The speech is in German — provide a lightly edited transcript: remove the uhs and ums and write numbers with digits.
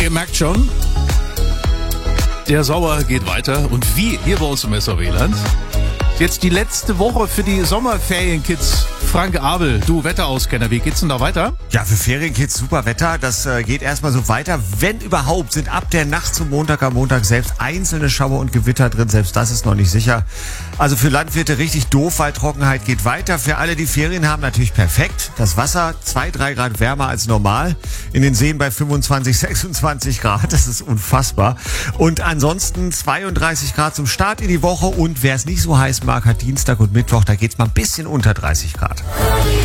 Ihr merkt schon, der Sommer geht weiter und wie hier bei uns im SRW-Land. Jetzt die letzte Woche für die Sommerferienkids. Frank Abel, du Wetterauskenner, wie geht's denn da weiter? Ja, für Ferienkids super Wetter. Das geht erstmal so weiter. Wenn überhaupt, sind ab der Nacht zum Montag am Montag selbst einzelne Schauer und Gewitter drin. Selbst das ist noch nicht sicher. Also für Landwirte richtig doof, weil Trockenheit geht weiter. Für alle, die Ferien haben, natürlich perfekt. Das Wasser 2-3 Grad wärmer als normal. In den Seen bei 25, 26 Grad. Das ist unfassbar. Und ansonsten 32 Grad zum Start in die Woche. Und wer es nicht so heiß mag, hat Dienstag und Mittwoch, da geht's mal ein bisschen unter 30 Grad.